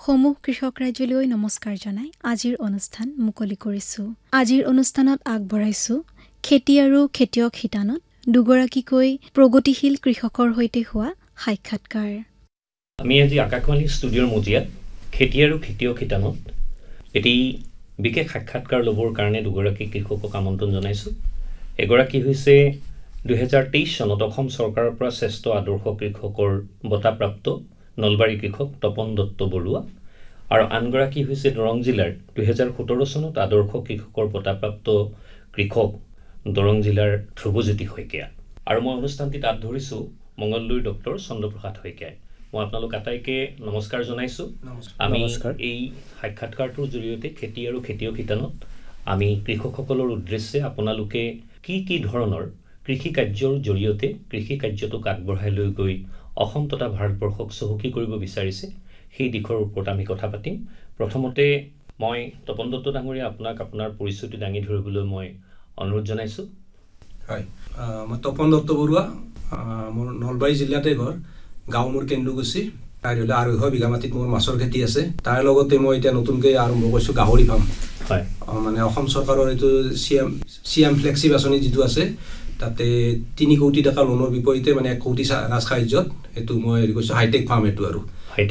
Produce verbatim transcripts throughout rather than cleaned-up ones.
সমূহ কৃষক ৰাজ্যলৈ নমস্কাৰ জনাই আজিৰ অনুষ্ঠান মুকলি কৰিছোঁ। আজিৰ অনুষ্ঠানত আগবঢ়াইছোঁ খেতি আৰু খেতিয়ক শিতানত দুগৰাকীকৈ প্ৰগতিশীল কৃষকৰ সৈতে হোৱা সাক্ষাৎকাৰ। আমি আজি আকাশবাণী ষ্টুডিঅ'ৰ মজিয়াত খেতি আৰু খেতিয়ক শিতানত এটি বিশেষ সাক্ষাৎকাৰ ল'বৰ কাৰণে দুগৰাকী কৃষকক আমন্ত্ৰণ জনাইছোঁ। এগৰাকী হৈছে দুহেজাৰ তেইছ চনত অসম চৰকাৰৰ পৰা শ্ৰেষ্ঠ আদৰ্শ কৃষকৰ বঁটাপ্ৰাপ্ত নলবাৰী কৃষক তপন দত্ত বৰুৱা আৰু আনগৰাকী হৈছে দৰং জিলাৰ দুহেজাৰ সোতৰ চনত আদৰ্শ কৃষকৰ বঁটাপ্ৰাপ্ত কৃষক দৰং জিলাৰ ধ্ৰুৱজ্যোতি শইকীয়া। আৰু মই অনুষ্ঠানটিত হাত ধৰিছোঁ মংগলদৈৰ ডক্টৰ চন্দ্ৰপ্ৰসাদ শইকীয়াই। মই আপোনালোক আটাইকে নমস্কাৰ জনাইছোঁ। আমি এই সাক্ষাৎকাৰটোৰ জৰিয়তে খেতি আৰু খেতিয়ক শিতানত আমি কৃষকসকলৰ উদ্দেশ্যে আপোনালোকে কি কি ধৰণৰ কৃষি কাৰ্যৰ জৰিয়তে কৃষি কাৰ্যটোক আগবঢ়াই লৈ গৈ অসম তথা ভাৰতবৰ্ষক চহকী কৰিব বিচাৰিছে সেই দিশৰ ওপৰত আমি কথা পাতিম। প্ৰথমতে মই তপন দত্ত ডাঙৰীয়া আপোনাক আপোনাৰ পৰিচয়টো দাঙি ধৰিবলৈ মই অনুৰোধ জনাইছোঁ। হয়, মই তপন দত্ত বৰুৱা, মোৰ নলবাৰী জিলাতে ঘৰ, গাঁও মোৰ কেন্দুগুচি। তাৰ হ'লে আঢ়ৈশ বিঘা মাটিত মোৰ মাছৰ খেতি আছে। তাৰ লগতে মই এতিয়া নতুনকৈ আৰম্ভ কৰিছোঁ গাহৰি ফাৰ্ম। হয়, মানে অসম চৰকাৰৰ এইটো চি এম চি এম ফ্লেক্সিব আঁচনি যিটো আছে, তাতে তিনি কোটি টকা লোনৰ বিপৰীতে মানে এক কোটি ৰাজসাহায্যত এইটো মই হেৰি কৰিছোঁ হাইটেক ফাৰ্ম এইটো। আৰু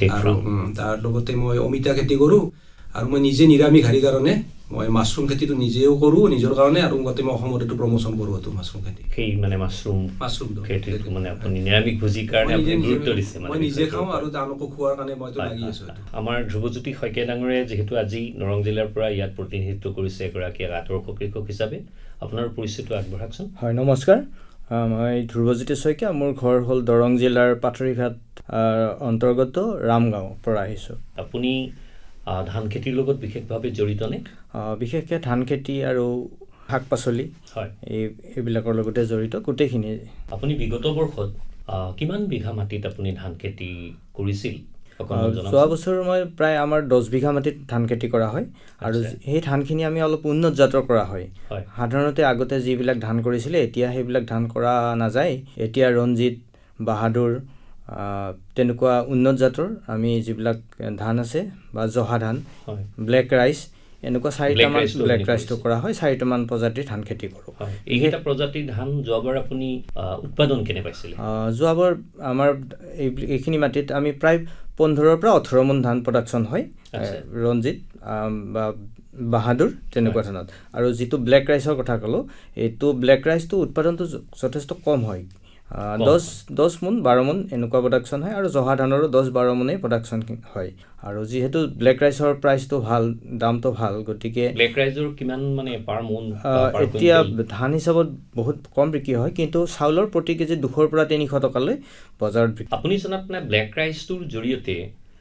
তাৰ লগতে মই অমিতা খেতি কৰোঁ আৰু মই নিজে নিৰামিষ হাৰিৰ কাৰণে মই মাছৰুম খেতিটো নিজেও কৰোঁ নিজৰ কাৰণে, আৰু লগতে মই অসমত এইটো প্ৰমোচন কৰোঁ এইটো মাছৰুম খেতি। সেই মানে মাছৰুম মাছৰুম খেতিটো মানে আপুনি নিৰামিষ ভোজীৰ কাৰণে আপুনি গুৰুত্ব দিছে। মই নিজে খাওঁ আৰু আনকো খোৱাৰ কাৰণে মইতো লাগি আছোঁ। আমাৰ ধ্ৰুৱজ্যোতি শইকীয়া ডাঙৰীয়াই যিহেতু আজি দৰং জিলাৰ পৰা ইয়াত প্ৰতিনিধিত্ব কৰিছে এগৰাকী আদৰ্শ কৃষক হিচাপে, আপোনাৰ পৰিচয়টো আগবঢ়াওকচোন। হয়, নমস্কাৰ। মই ধ্ৰুৱজ্যোতি শইকীয়া, মোৰ ঘৰ হ'ল দৰং জিলাৰ পাথৰিঘাট অন্তৰ্গত ৰামগাঁৱৰ পৰা আহিছোঁ। আপুনি ধান খেতিৰ লগত বিশেষভাৱে জড়িত নে? বিশেষকৈ ধান খেতি আৰু শাক পাচলি হয় এই এইবিলাকৰ লগতে জড়িত গোটেইখিনি। আপুনি বিগত বৰ্ষত কিমান বিঘা মাটিত আপুনি ধান খেতি কৰিছিল? যোৱা বছৰ মই প্ৰায় আমাৰ দহ বিঘা মাটিত ধান খেতি কৰা হয়, আৰু সেই ধানখিনি আমি অলপ উন্নত জাতৰ কৰা হয়। সাধাৰণতে আগতে যিবিলাক ধান কৰিছিলে এতিয়া সেইবিলাক ধান কৰা নাযায়। এতিয়া ৰঞ্জিত, বাহাদুৰ তেনেকুৱা উন্নত জাতৰ আমি যিবিলাক ধান আছে, বা জহা ধান, ব্লেক ৰাইচ, এনেকুৱা চাৰিটামান ব্লেক ৰাইচটো কৰা হয়। চাৰিটামান প্ৰজাতিৰ ধান খেতি কৰোঁ। এইকেইটা প্ৰজাতিৰ ধান যোৱাবাৰ আপুনি উৎপাদন কেনে পাইছিলে? যোৱাবাৰ আমাৰ এইখিনি মাটিত আমি প্ৰায় পোন্ধৰৰ পৰা ওঠৰ মোন ধান প্ৰডাকশ্যন হয়, ৰঞ্জিত বা বাহাদুৰ তেনেকুৱা ধানত। আৰু যিটো ব্লেক ৰাইচৰ কথা ক'লোঁ, এইটো ব্লেক ৰাইচটো উৎপাদনটো যথেষ্ট কম হয়, দহ দহ মোন বাৰ মোন এনেকুৱা প্ৰডাকশ্যন হয়, আৰু জহা ধানৰো দহ বাৰ মোনেই প্ৰডাকশ্যন হয়। আৰু যিহেতু ব্লেক ৰাইচৰ প্ৰাইচটো ভাল, দামটো ভাল, গতিকে ব্লেক ৰাইচৰ কিমান মানে পাৰ মোন? এতিয়া ধান হিচাপত বহুত কম বিক্ৰী হয়, কিন্তু চাউলৰ প্ৰতি কেজি দুশৰ পৰা তিনিশ টকালৈ বজাৰত বিক্ৰী। আপুনি জনাত মানে ব্লেক ৰাইচটোৰ জৰিয়তে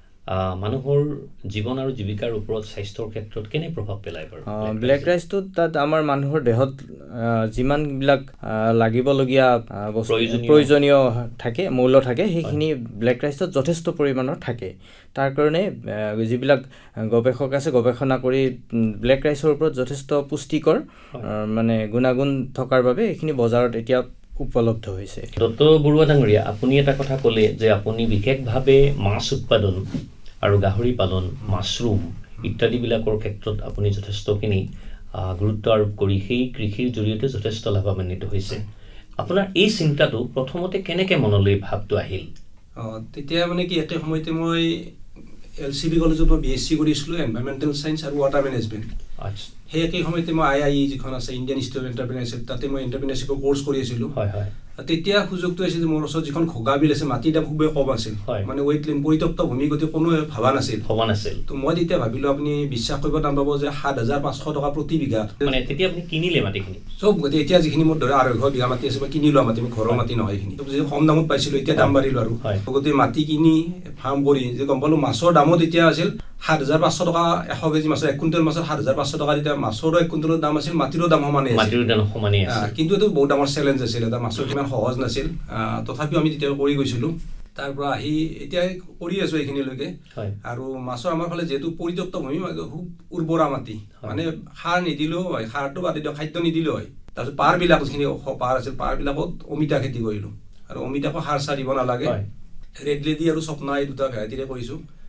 মানুহৰ জীৱন আৰু জীৱিকাৰ ওপৰত স্বাস্থ্যৰ ক্ষেত্ৰত কেনে প্ৰভাৱ পেলায় বাৰু? ব্লেক ৰাইচটো তাত আমাৰ মানুহৰ দেহত যিমানবিলাক লাগিবলগীয়া প্ৰয়োজনীয় থাকে, মৌল থাকে, সেইখিনি ব্লেক ৰাইচত যথেষ্ট পৰিমাণৰ থাকে। তাৰ কাৰণে যিবিলাক গৱেষক আছে গৱেষণা কৰি ব্লেক ৰাইচৰ ওপৰত যথেষ্ট পুষ্টিকৰ মানে গুণাগুণ থকাৰ বাবে এইখিনি বজাৰত এতিয়া উপলব্ধ হৈছে। দত্ত বৰুৱা ডাঙৰীয়া, আপুনি এটা কথা ক'লে যে আপুনি বিশেষভাৱে মাছ উৎপাদন আৰু গাহৰি পালন, মাছৰুম ইত্যাদিবিলাকৰ ক্ষেত্ৰত আপুনি যথেষ্টখিনি গুৰুত্ব আৰোপ কৰি সেই কৃষিৰ জৰিয়তে যথেষ্ট লাভান্বিত হৈছে। আপোনাৰ এই চিন্তাটো প্ৰথমতে কেনেকৈ মনলৈ ভাৱটো আহিল? তেতিয়া মানে কি, একে সময়তে মই এল চি বি কলেজত মই বি এছ চি কৰিছিলোঁ এনভাইৰমেণ্টেল ছায়েন্স আৰু ৱাটাৰ মেনেজমেণ্ট। সেই একে সময়তে মই আই আই ই যিখন আছে ইণ্ডিয়ান ইনষ্টিটিউট অফ এণ্টাৰপ্ৰিনাৰশ্বিপ, তাতে মই এণ্টাৰপ্ৰিনাৰশ্বিপৰ কোৰ্চ কৰি আছিলোঁ। তেতিয়া সুযোগটো আছিল যে মোৰ ওচৰত যিখন ঘোগা বিল আছে, মাটিৰ দাম খুবেই কম আছিল, মানে ৱেইট লেণ্ড পৰিত্যক্ত ভূমি, গতিকে কোনো ভবা নাছিল ভবা নাছিল তো মই তেতিয়া ভাবিলোঁ, আপুনি বিশ্বাস কৰিব টান পাব যে সাত হাজাৰ পাঁচশ টকা প্ৰতি বিঘা। মানে তেতিয়া আপুনি কিনিলে মাটিখিনি চব? গতিকে এতিয়া যিখিনি মোৰ ধৰা আঢ়ৈশ বিঘা মাটি আছে, মই কিনি লোৱা মাটি, মই ঘৰৰ মাটি নহয় এইখিনি। কম দামত পাইছিলোঁ, এতিয়া দাম বাঢ়িলোঁ আৰু। গতিকে মাটি কিনি ফাৰ্ম কৰি যে গম পালোঁ, মাছৰ দামত এতিয়া আছিল সাত হাজাৰ পাঁচশ টকা এশ কেজি মাছৰ, এক কুইণ্টেল মাছৰ সাত হাজাৰ পাঁচশ টকা। তেতিয়া মাছৰো এক কুইণ্টেলৰ দাম আছিল, মাটিৰো দাম সমানেই আছিল। কিন্তু এইটো বহুত ডাঙৰ চেলেঞ্জ আছিল, এটা মাছৰ কিমান সহজ নাছিল। তথাপিও আমি তেতিয়া কৰি গৈছিলোঁ। তাৰ পৰা আহি এতিয়া কৰি আছোঁ এইখিনিলৈকে। আৰু মাছৰ আমাৰ ফালে যিহেতু পৰিত্যক্ত ভূমি, খুব উৰ্বৰা মাটি, মানে সাৰ নিদিলেও হয়, সাৰটো বাদ দিলেও খাদ্য নিদিলেও হয়। তাৰপিছত পাৰবিলাক যিখিনি পাৰ আছিল, পাৰবিলাকত অমিতা খেতি কৰিলোঁ, আৰু অমিতাকো সাৰ চাৰ দিব নালাগে, ৰেড লেডি আৰু স্বপ্না এই দুটা ভেৰাইটিৰে কৰিছোঁ।